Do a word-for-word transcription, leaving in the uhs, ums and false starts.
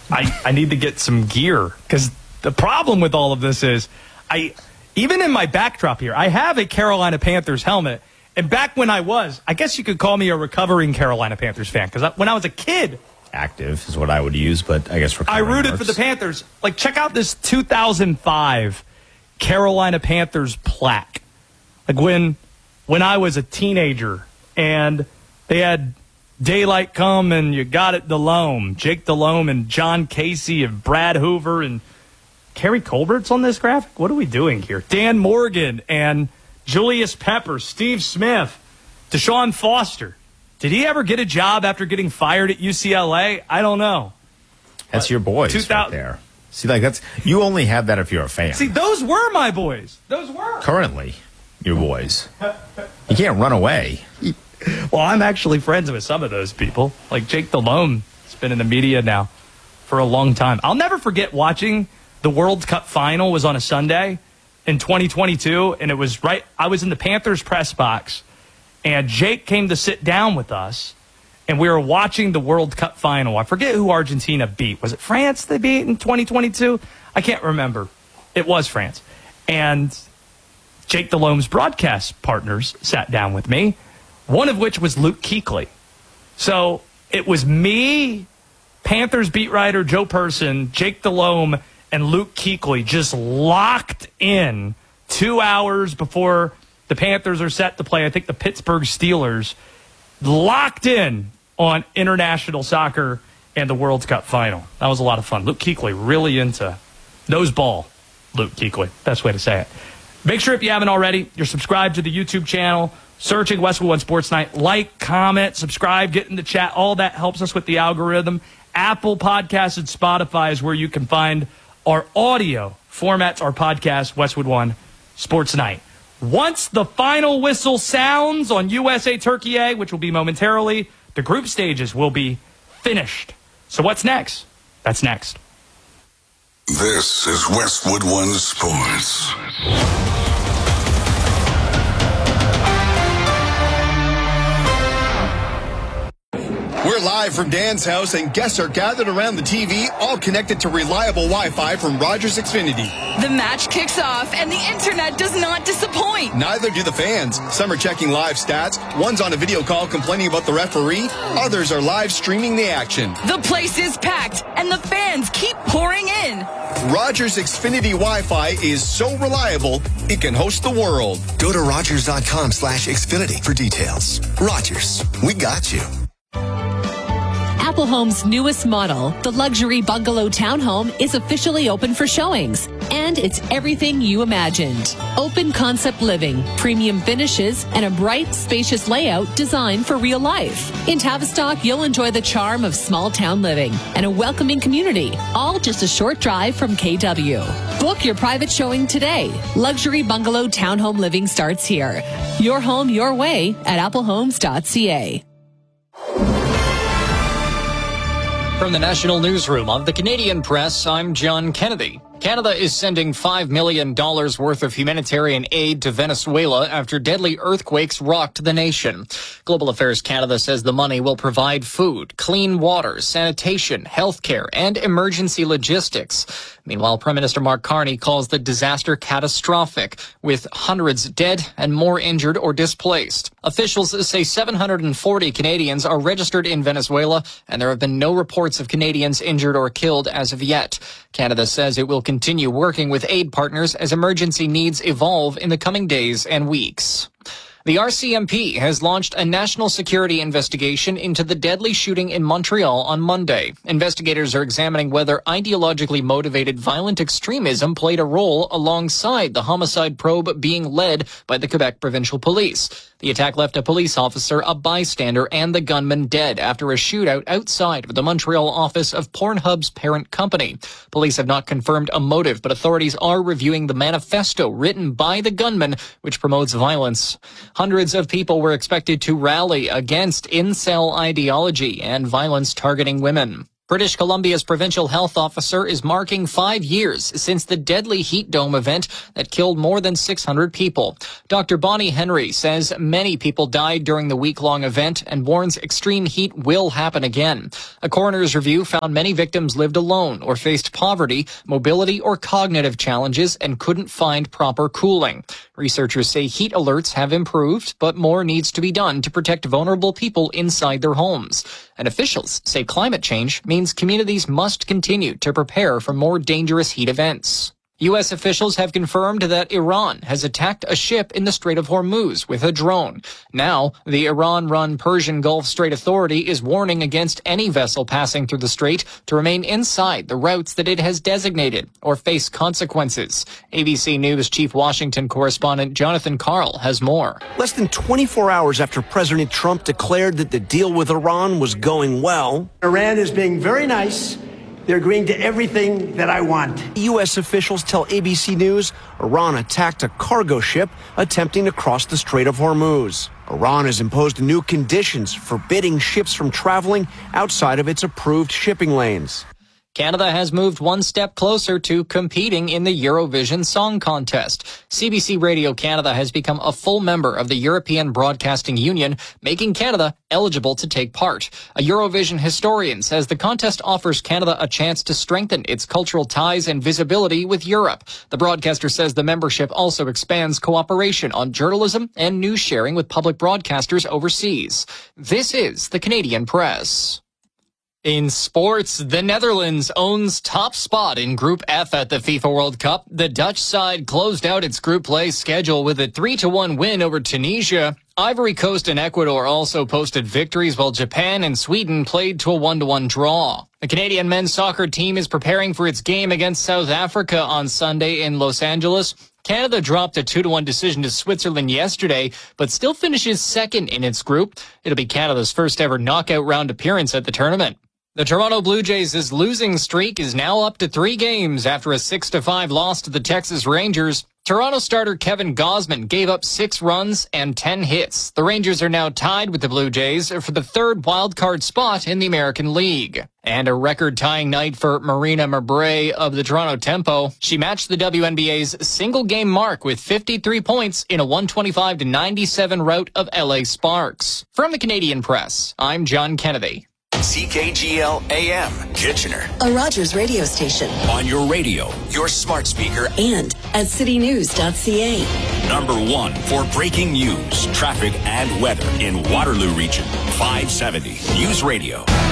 I, I need to get some gear, because the problem with all of this is, I even in my backdrop here, I have a Carolina Panthers helmet. And back when I was, I guess you could call me a recovering Carolina Panthers fan, because when I was a kid, active is what I would use, but I guess I rooted works. for the Panthers. Like, check out this two thousand five Carolina Panthers plaque. Like, when when I was a teenager, and they had Daylight Come and You Got It Delhomme, Jake Delhomme and John Casey and Brad Hoover and Kerry Colbert's on this graphic. What are we doing here? Dan Morgan and Julius Pepper, Steve Smith, Deshaun Foster. Did he ever get a job after getting fired at U C L A? I don't know. That's but your boys two thousand right there. See, like that's you only have that if you're a fan. See, those were my boys. Those were. Currently, your boys. You can't run away. Well, I'm actually friends with some of those people. Like Jake Delhomme has been in the media now for a long time. I'll never forget watching the World Cup final was on a Sunday in twenty twenty-two, and it was right, I was in the Panthers press box, and Jake came to sit down with us, and we were watching the World Cup final. I forget who Argentina beat. Was it France they beat in twenty twenty-two? I can't remember. It was France. And Jake Delhomme's broadcast partners sat down with me, one of which was Luke Kuechly. So it was me, Panthers beat writer Joe Person, Jake Delhomme, and Luke Kuechly just locked in two hours before the Panthers are set to play, I think, the Pittsburgh Steelers, locked in on international soccer and the World Cup final. That was a lot of fun. Luke Kuechly really into nose ball. Luke Kuechly, best way to say it. Make sure, if you haven't already, you're subscribed to the YouTube channel, searching Westwood One Sports Night. Like, comment, subscribe, get in the chat. All that helps us with the algorithm. Apple Podcasts and Spotify is where you can find our audio formats, our podcast, Westwood One Sports Night. Once the final whistle sounds on U S A Turkey A, which will be momentarily, the group stages will be finished. So what's next? That's next. This is Westwood One Sports. We're live from Dan's house, and guests are gathered around the T V, all connected to reliable Wi-Fi from Rogers Xfinity. The match kicks off, and the internet does not disappoint. Neither do the fans. Some are checking live stats. One's on a video call complaining about the referee. Others are live streaming the action. The place is packed, and the fans keep pouring in. Rogers Xfinity Wi-Fi is so reliable, it can host the world. Go to Rogers.com slash Xfinity for details. Rogers, we got you. Apple Home's newest model, the luxury bungalow townhome, is officially open for showings. And it's everything you imagined. Open concept living, premium finishes, and a bright, spacious layout designed for real life. In Tavistock, you'll enjoy the charm of small town living and a welcoming community, all just a short drive from K W. Book your private showing today. Luxury bungalow townhome living starts here. Your home, your way at apple homes dot c a. From the National Newsroom of the Canadian Press, I'm John Kennedy. Canada is sending five million dollars worth of humanitarian aid to Venezuela after deadly earthquakes rocked the nation. Global Affairs Canada says the money will provide food, clean water, sanitation, healthcare, and emergency logistics. Meanwhile, Prime Minister Mark Carney calls the disaster catastrophic, with hundreds dead and more injured or displaced. Officials say seven hundred forty Canadians are registered in Venezuela, and there have been no reports of Canadians injured or killed as of yet. Canada says it will continue working with aid partners as emergency needs evolve in the coming days and weeks. The R C M P has launched a national security investigation into the deadly shooting in Montreal on Monday. Investigators are examining whether ideologically motivated violent extremism played a role alongside the homicide probe being led by the Quebec Provincial Police. The attack left a police officer, a bystander, and the gunman dead after a shootout outside of the Montreal office of Pornhub's parent company. Police have not confirmed a motive, but authorities are reviewing the manifesto written by the gunman, which promotes violence. Hundreds of people were expected to rally against incel ideology and violence targeting women. British Columbia's provincial health officer is marking five years since the deadly heat dome event that killed more than six hundred people. Doctor Bonnie Henry says many people died during the week-long event and warns extreme heat will happen again. A coroner's review found many victims lived alone or faced poverty, mobility, or cognitive challenges and couldn't find proper cooling. Researchers say heat alerts have improved, but more needs to be done to protect vulnerable people inside their homes. And officials say climate change means communities must continue to prepare for more dangerous heat events. U S officials have confirmed that Iran has attacked a ship in the Strait of Hormuz with a drone. Now, the Iran-run Persian Gulf Strait Authority is warning against any vessel passing through the strait to remain inside the routes that it has designated or face consequences. A B C News Chief Washington correspondent Jonathan Karl has more. Less than twenty-four hours after President Trump declared that the deal with Iran was going well, Iran is being very nice. They're agreeing to everything that I want. U S officials tell A B C News Iran attacked a cargo ship attempting to cross the Strait of Hormuz. Iran has imposed new conditions forbidding ships from traveling outside of its approved shipping lanes. Canada has moved one step closer to competing in the Eurovision Song Contest. C B C Radio Canada has become a full member of the European Broadcasting Union, making Canada eligible to take part. A Eurovision historian says the contest offers Canada a chance to strengthen its cultural ties and visibility with Europe. The broadcaster says the membership also expands cooperation on journalism and news sharing with public broadcasters overseas. This is the Canadian Press. In sports, the Netherlands owns top spot in Group F at the FIFA World Cup. The Dutch side closed out its group play schedule with a three to one win over Tunisia. Ivory Coast and Ecuador also posted victories, while Japan and Sweden played to a one to one draw. The Canadian men's soccer team is preparing for its game against South Africa on Sunday in Los Angeles. Canada dropped a two to one decision to Switzerland yesterday, but still finishes second in its group. It'll be Canada's first ever knockout round appearance at the tournament. The Toronto Blue Jays' losing streak is now up to three games after a six to five loss to the Texas Rangers. Toronto starter Kevin Gausman gave up six runs and ten hits. The Rangers are now tied with the Blue Jays for the third wildcard spot in the American League. And a record-tying night for Marina Mabrey of the Toronto Tempo. She matched the W N B A's single-game mark with fifty-three points in a one twenty-five to ninety-seven rout of L A Sparks. From the Canadian Press, I'm John Kennedy. C K G L A M, Kitchener. A Rogers radio station. On your radio, your smart speaker, and at city news dot c a. Number one for breaking news, traffic, and weather in Waterloo Region. five seventy News Radio.